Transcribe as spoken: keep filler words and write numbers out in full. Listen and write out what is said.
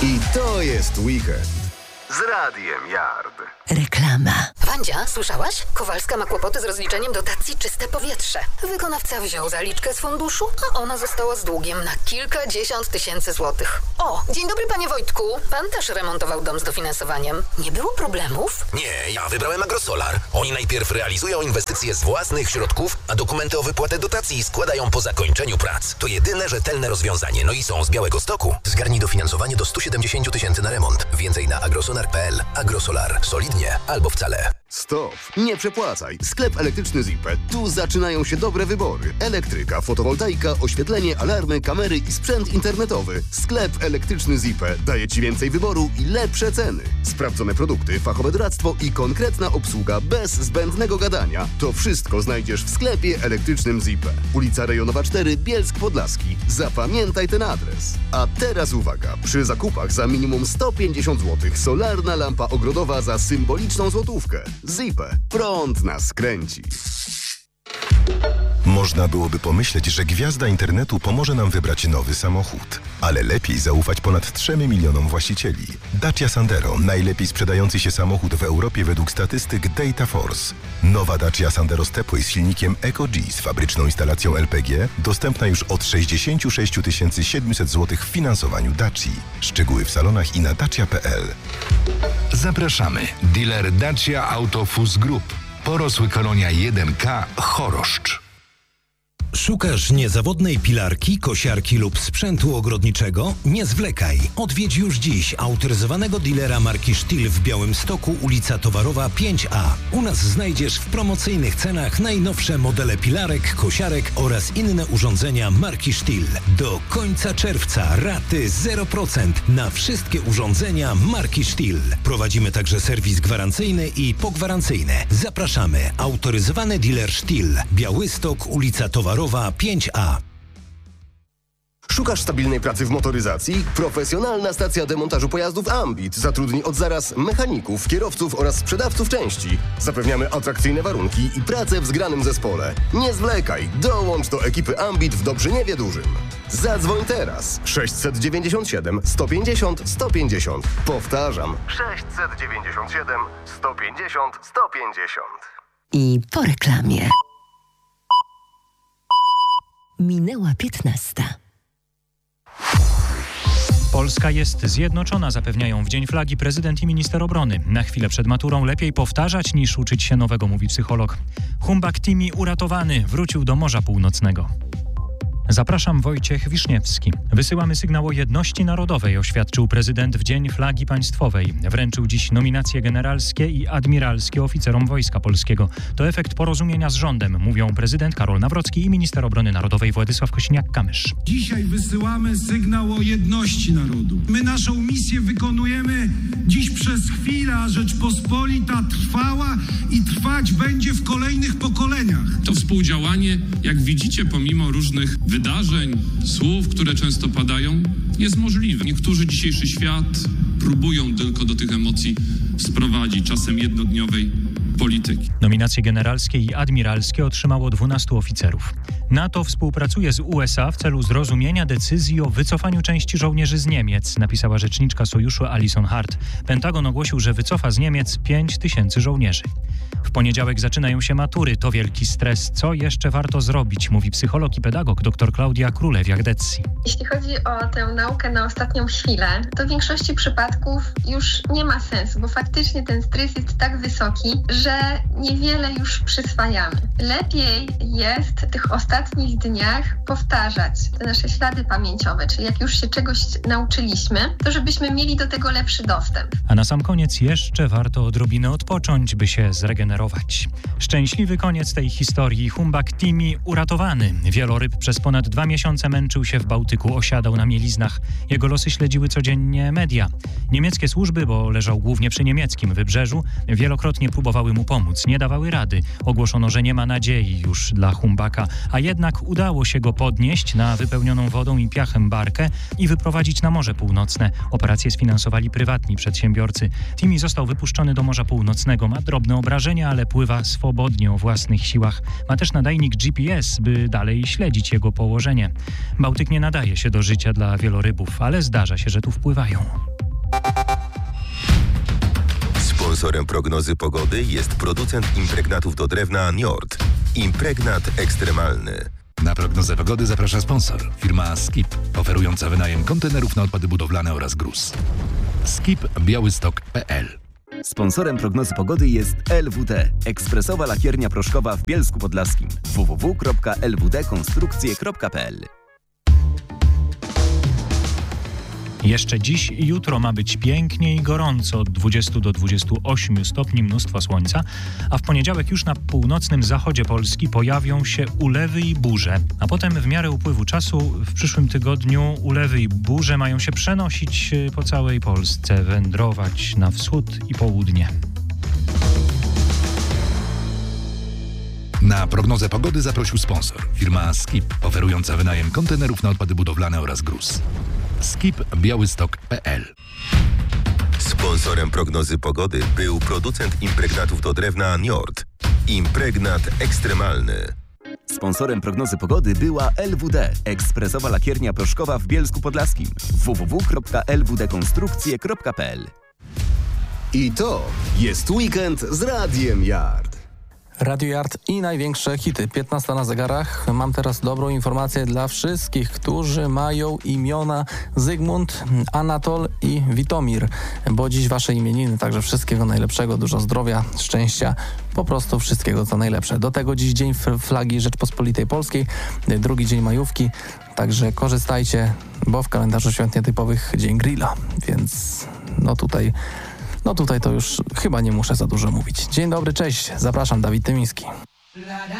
I to jest weekend z Radiem Yard. Reklama. Wandzia, słyszałaś? Kowalska ma kłopoty z rozliczeniem dotacji Czyste Powietrze. Wykonawca wziął zaliczkę z funduszu, a ona została z długiem na kilkadziesiąt tysięcy złotych. O, dzień dobry panie Wojtku. Pan też remontował dom z dofinansowaniem. Nie było problemów? Nie, ja wybrałem Agrosolar. Oni najpierw realizują inwestycje z własnych środków, a dokumenty o wypłatę dotacji składają po zakończeniu prac. To jedyne rzetelne rozwiązanie. No i są z Białegostoku. Zgarnij dofinansowanie do stu siedemdziesięciu tysięcy na remont. Więcej na agrosolar kropka p l. Agrosolar. Solidnie albo wcale. Stop! Nie przepłacaj! Sklep elektryczny Zipe. Tu zaczynają się dobre wybory. Elektryka, fotowoltaika, oświetlenie, alarmy, kamery i sprzęt internetowy. Sklep elektryczny Zipe daje Ci więcej wyboru i lepsze ceny. Sprawdzone produkty, fachowe doradztwo i konkretna obsługa bez zbędnego gadania. To wszystko znajdziesz w sklepie elektrycznym Zipe. Ulica Rejonowa cztery, Bielsk Podlaski. Zapamiętaj ten adres. A teraz uwaga! Przy zakupach za minimum sto pięćdziesiąt złotych solarna lampa ogrodowa za symboliczną złotówkę. Zipe. Prąd nas kręci. Można byłoby pomyśleć, że gwiazda internetu pomoże nam wybrać nowy samochód. Ale lepiej zaufać ponad trzem milionom właścicieli. Dacia Sandero, najlepiej sprzedający się samochód w Europie według statystyk Dataforce. Nowa Dacia Sandero Stepway z silnikiem EcoG z fabryczną instalacją L P G dostępna już od sześćdziesiąt sześć tysięcy siedemset złotych w finansowaniu Daci. Szczegóły w salonach i na dacia kropka p l. Zapraszamy. Dealer Dacia Autofus Group. Porosły Kolonia jeden K, Choroszcz. Szukasz niezawodnej pilarki, kosiarki lub sprzętu ogrodniczego? Nie zwlekaj. Odwiedź już dziś autoryzowanego dealera marki Stihl w Białymstoku, ulica Towarowa pięć A. U nas znajdziesz w promocyjnych cenach najnowsze modele pilarek, kosiarek oraz inne urządzenia marki Stihl. Do końca czerwca raty zero procent na wszystkie urządzenia marki Stihl. Prowadzimy także serwis gwarancyjny i pogwarancyjny. Zapraszamy. Autoryzowany dealer Stihl. Białystok, ulica Towarowa pięć A. Szukasz stabilnej pracy w motoryzacji? Profesjonalna stacja demontażu pojazdów Ambit zatrudni od zaraz mechaników, kierowców oraz sprzedawców części. Zapewniamy atrakcyjne warunki i pracę w zgranym zespole. Nie zwlekaj, dołącz do ekipy Ambit w Dobrzyniewie Dużym. Zadzwoń teraz sześćset dziewięćdziesiąt siedem sto pięćdziesiąt sto pięćdziesiąt. Powtarzam sześćset dziewięćdziesiąt siedem sto pięćdziesiąt sto pięćdziesiąt. I po reklamie. Minęła piętnasta. Polska jest zjednoczona, zapewniają w Dzień Flagi prezydent i minister obrony. Na chwilę przed maturą lepiej powtarzać niż uczyć się nowego, mówi psycholog. Humbug Timi uratowany, wrócił do Morza Północnego. Zapraszam, Wojciech Wiszniewski. Wysyłamy sygnał o jedności narodowej, oświadczył prezydent w Dzień Flagi Państwowej. Wręczył dziś nominacje generalskie i admiralskie oficerom Wojska Polskiego. To efekt porozumienia z rządem, mówią prezydent Karol Nawrocki i minister obrony narodowej Władysław Kosiniak-Kamysz. Dzisiaj wysyłamy sygnał o jedności narodu. My naszą misję wykonujemy dziś przez chwilę, a Rzeczpospolita trwała i trwać będzie w kolejnych pokoleniach. To współdziałanie, jak widzicie, pomimo różnych wydarzeń, słów, które często padają, jest możliwe. Niektórzy dzisiejszy świat próbują tylko do tych emocji sprowadzić, czasem jednodniowej polityki. Nominacje generalskie i admiralskie otrzymało dwunastu oficerów. NATO współpracuje z U S A w celu zrozumienia decyzji o wycofaniu części żołnierzy z Niemiec, napisała rzeczniczka sojuszu Alison Hart. Pentagon ogłosił, że wycofa z Niemiec pięć tysięcy żołnierzy. W poniedziałek zaczynają się matury. To wielki stres. Co jeszcze warto zrobić, mówi psycholog i pedagog dr Klaudia Królewiak-Decji. Jeśli chodzi o tę naukę na ostatnią chwilę, to w większości przypadków już nie ma sensu, bo faktycznie ten stres jest tak wysoki, że niewiele już przyswajamy. Lepiej jest w tych ostatnich dniach powtarzać te nasze ślady pamięciowe, czyli jak już się czegoś nauczyliśmy, to żebyśmy mieli do tego lepszy dostęp. A na sam koniec jeszcze warto odrobinę odpocząć, by się zregenerować. Szczęśliwy koniec tej historii. Humbug Timi uratowany. Wieloryb przez ponad dwa miesiące męczył się w Bałtyku, osiadał na mieliznach. Jego losy śledziły codziennie media. Niemieckie służby, bo leżał głównie przy niemieckim wybrzeżu, wielokrotnie próbowały mu pomóc. Nie dawały rady. Ogłoszono, że nie ma nadziei już dla Humbaka, a jednak udało się go podnieść na wypełnioną wodą i piachem barkę i wyprowadzić na Morze Północne. Operację sfinansowali prywatni przedsiębiorcy. Timi został wypuszczony do Morza Północnego. Ma drobne obrażenia, ale pływa swobodnie o własnych siłach. Ma też nadajnik G P S, by dalej śledzić jego położenie. Bałtyk nie nadaje się do życia dla wielorybów, ale zdarza się, że tu wpływają. Sponsorem prognozy pogody jest producent impregnatów do drewna Njord. Impregnat ekstremalny. Na prognozę pogody zaprasza sponsor. Firma Skip, oferująca wynajem kontenerów na odpady budowlane oraz gruz. skip białystok kropka p l. Sponsorem prognozy pogody jest L W D, ekspresowa lakiernia proszkowa w Bielsku Podlaskim. w w w kropka l w d konstrukcje kropka p l. Jeszcze dziś i jutro ma być pięknie i gorąco, od dwudziestu do dwudziestu ośmiu stopni, mnóstwo słońca, a w poniedziałek już na północnym zachodzie Polski pojawią się ulewy i burze. A potem w miarę upływu czasu w przyszłym tygodniu ulewy i burze mają się przenosić po całej Polsce, wędrować na wschód i południe. Na prognozę pogody zaprosił sponsor. Firma Skip, oferująca wynajem kontenerów na odpady budowlane oraz gruz. skip białystok kropka p l. Sponsorem prognozy pogody był producent impregnatów do drewna Njord. Impregnat ekstremalny. Sponsorem prognozy pogody była L W D, ekspresowa lakiernia proszkowa w Bielsku Podlaskim. w w w kropka l w d konstrukcje kropka p l. I to jest weekend z Radiem Yard. Radio Yard i największe hity. piętnasta na zegarach. Mam teraz dobrą informację dla wszystkich, którzy mają imiona Zygmunt, Anatol i Witomir, bo dziś wasze imieniny, także wszystkiego najlepszego, dużo zdrowia, szczęścia, po prostu wszystkiego co najlepsze. Do tego dziś Dzień Flagi Rzeczpospolitej Polskiej, drugi dzień majówki, także korzystajcie, bo w kalendarzu świąt nietypowych Dzień Grilla, więc no tutaj... No tutaj to już chyba nie muszę za dużo mówić. Dzień dobry, cześć, zapraszam, Dawid Tymiński.